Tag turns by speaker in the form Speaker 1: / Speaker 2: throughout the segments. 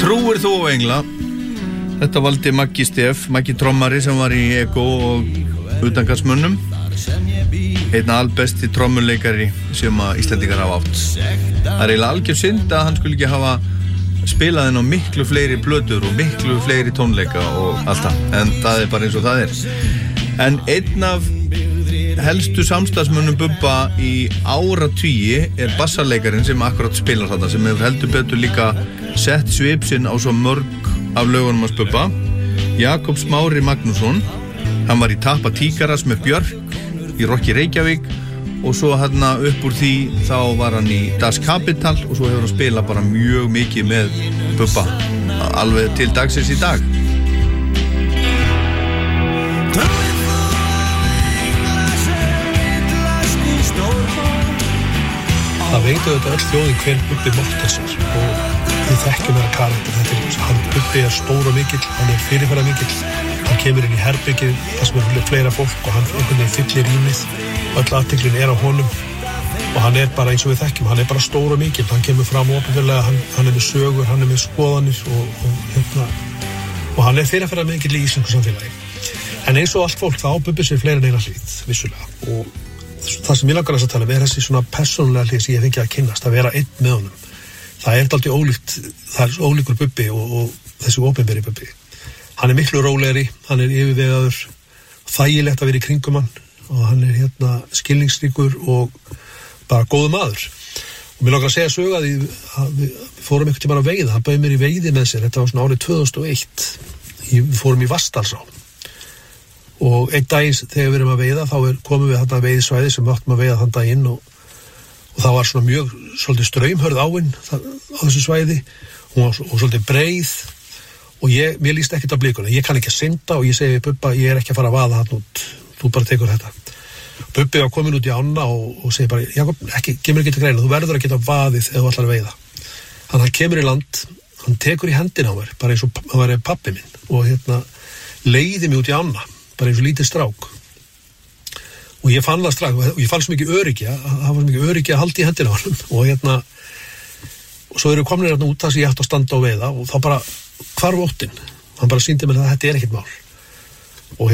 Speaker 1: Trúir þú á engla? Þetta valdi Maggi Stef, Maggi trommari sem var í Ego og utangarsmönnum. Einn albesti trommuleikari sem að Íslendingar hafa átt. Það eiginlega algjör synd að hann skulle ekki hafa spilað inn á miklu fleiri plötur og miklu fleiri tónleika og allt það. En það bara eins og það En einn af helstu samstagsmönnum Bubba í áratugi bassarleikarinn sem akkurat spilar þarna, sem hefur heldur betur líka sett svipsinn á svo mörg af lögunum hans Bubba. Jakob Smári Magnússon, hann var í Tappa Tíkaras með Björk í Rokki Reykjavík og svo hérna upp úr því þá var hann í Das Kapital og svo hefur hann spilað bara mjög mikið með Bubba alveg til dagsins í dag.
Speaker 2: Það veit auðvitað öll þjóðin hver Bubbi Mortens og við þekkjum þeirra karakter. Hann Bubbi stór og mikill, hann fyrirferða mikill, hann kemur inn í herbergið þar sem fleira fólk og hann einhvern veginn fyllir rýmið, öll athygli á honum og hann bara eins og við þekkjum, hann bara stór og mikill, hann kemur fram opinberlega, hann með sögur, hann með skoðanir og hann fyrirferða mikill í íslensku samfélagi. En eins og allt fólk þá Bubbi sér fleira en eina hlið, vissulega, og það sem ég langar að tala þessi svona persónulega hlið sem ég fengi að kynnast, að vera einn með honum. Það dálítið ólíkt, það ólíkur Bubbi og þessi opinberi Bubbi. Hann miklu rólegri, hann yfirvegaður, þægilegt að vera í kringum hann og hann skilningsríkur og bara góður maður. Og mér langar að segja sögu að við fórum einhvern tímann að veiða, hann bauð mér í veiði með sér, þetta var svona árið 2001, við fórum í Vatnsdalsá. Og einn daginn þegar við erum að veiða þá komum við þarna veiðisvæði sem við áttum að veiða þann daginn og það var svona mjög svolítið straumhörð áin á þessu svæði, hún var svolítið breið og mér líst ekkert á blikunum, ég kann ekki að synda og ég segi við Bubba, ég ekki að fara að vaða þarna út, þú bara tekur þetta. Bubbi var komin út í ána og segi bara, Jakob, kemur ekki til greina, þú verður að geta vaðið ef þú ætlar að veiða. Hann kemur í land, hann tekur í hendina á mér, bara eins og hann var pabbi minn og leiði mig út í ána. Bara eins og lítið strák og ég fann það strax og ég fann svo mikið öryggi það var svo mikið öryggi að halda í hendina á honum og svo erum við komin út þar sem ég ætti að standa og veiða og þá bara hvarf óttinn, hann bara sýndi mér að þetta ekkert mál og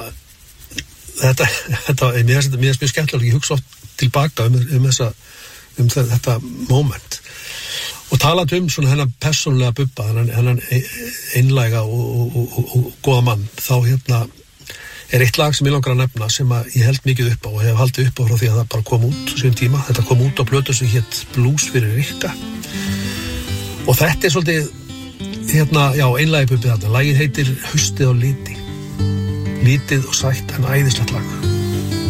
Speaker 2: þetta mér finnst mjög skemmtilegt, ég hugsa oft tilbaka þetta moment og talandi svona hennar persónulega Bubba, hennar einlæga og góða mann, þá eitt lag sem ég langar að nefna sem að ég held mikið upp á og hef haldið upp á frá því að það bara kom út síðan tíma. Þetta kom út á plötu sem hét Blues fyrir Rikka og þetta svolítið einlægi Bubbi þarna. Lagið heitir Haustið á liti, lítið og sætt en æðislegt lag.